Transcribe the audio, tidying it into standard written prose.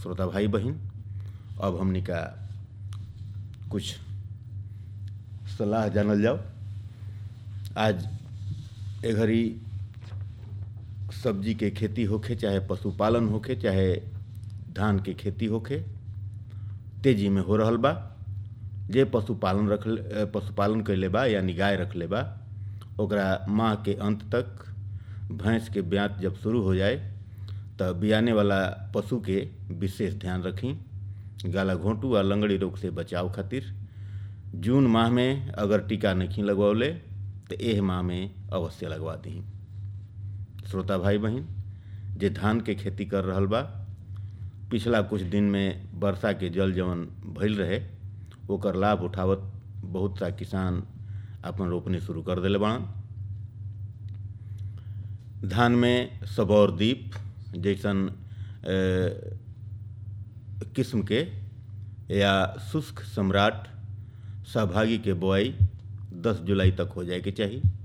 श्रोता भाई बहन, अब हमनी का कुछ सलाह जानल जाओ। आज ए घड़ी सब्जी के खेती होखे, चाहे पशुपालन होखे, चाहे धान के खेती होखे, तेजी में हो रहल बा। जे पशुपालन कइले बा यानी गाय रखले बा, ओकरा माह के अंत तक भैंस के ब्यात जब शुरू हो जाए तब बियाने वाला पशु के विशेष ध्यान रखी। गाला घोंटू और लंगड़ी रोग से बचाव खातिर जून माह में अगर टीका नहीं लगवले तो एह माह में अवश्य लगवा दी। श्रोता भाई बहन, जे धान के खेती कर रहल बा, पिछला कुछ दिन में वर्षा के जल जवन भइल रहे ओकर लाभ उठावत बहुत सा किसान अपन रोपनी शुरू कर देले बाड़न। धान में सबौर दीप जैसन किस्म के या शुष्क सम्राट सहभागी के बोआई 10 जुलाई तक हो जाए के चाहिए।